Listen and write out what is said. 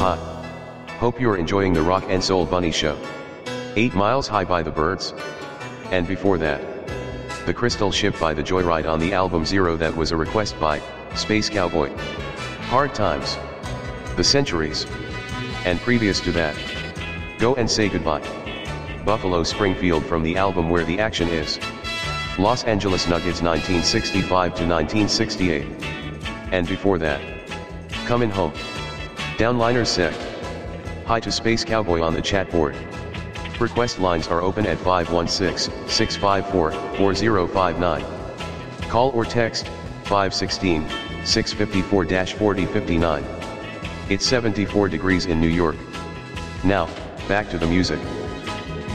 Hi. Hope you're enjoying the Rock and Soul Bunny Show. 8 Miles High by the Byrds. And before that, The Crystal Ship by The Joyride on the album Zero, that was a request by Space Cowboy. Hard Times, The Centuries. And previous to that, Go and Say Goodbye, Buffalo Springfield from the album Where the Action Is. Los Angeles Nuggets 1965 to 1968. And before that, Comin' Home, Downliners Sect. Hi to Space Cowboy on the chat board. Request lines are open at 516-654-4059. Call or text 516-654-4059. It's 74 degrees in New York. Now, back to the music.